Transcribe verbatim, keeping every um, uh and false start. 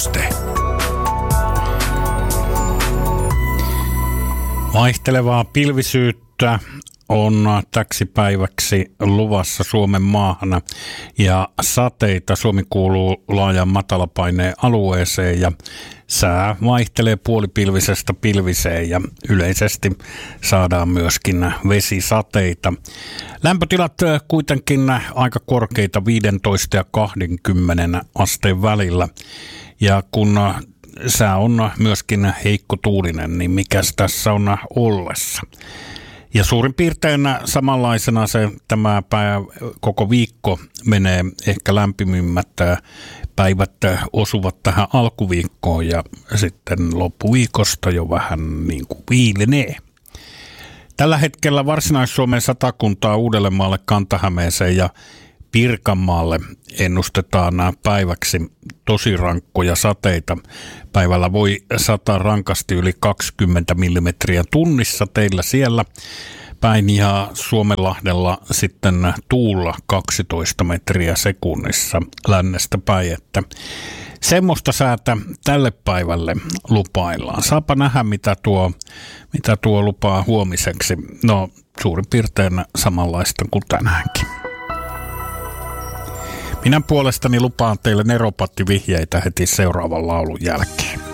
Vaihtelevaa pilvisyyttä on täksi päiväksi luvassa Suomen maahan ja sateita. Suomi kuuluu laajan matalapaineen alueeseen ja sää vaihtelee puolipilvisestä pilviseen ja yleisesti saadaan myöskin vesisateita. Lämpötilat kuitenkin aika korkeita viisitoista ja kaksikymmentä asteen välillä ja kun sää on myöskin heikko tuulinen, niin mikäs tässä on ollessa? Ja suurin piirtein samanlaisena se tämä päivä, koko viikko menee, ehkä lämpimimmät päivät osuvat tähän alkuviikkoon ja sitten loppuviikosta jo vähän niin kuin viilenee. Tällä hetkellä Varsinais-Suomen Satakuntaa, Uudellemaalle, Kanta-Hämeeseen ja Pirkanmaalle ennustetaan päiväksi tosi rankkoja sateita. Päivällä voi sataa rankasti yli kaksikymmentä millimetriä tunnissa teillä siellä päin ja Suomenlahdella sitten tuulla kaksitoista metriä sekunnissa lännestä päin, että semmoista säätä tälle päivälle lupaillaan. Saapa nähdä, mitä tuo, mitä tuo lupaa huomiseksi. No, suurin piirtein samanlaista kuin tänäänkin. Minä puolestani lupaan teille neropattivihjeitä heti seuraavan laulun jälkeen.